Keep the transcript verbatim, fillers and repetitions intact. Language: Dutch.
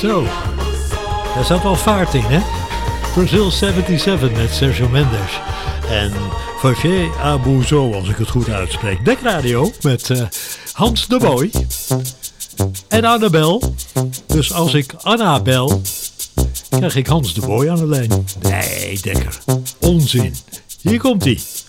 Zo, daar zat wel vaart in, hè? Brazil zevenenzeventig met Sergio Mendes. En Fortier Abuso, als ik het goed uitspreek. Dekradio met uh, Hans de Boy. En Annabel. Dus als ik Anna bel, krijg ik Hans de Boy aan de lijn. Nee, Dekker. Onzin. Hier komt-ie.